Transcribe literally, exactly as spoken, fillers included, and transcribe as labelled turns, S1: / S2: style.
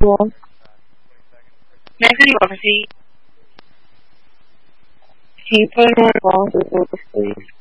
S1: Yes.
S2: Next democracy.
S1: Can you put in more volunteers, please?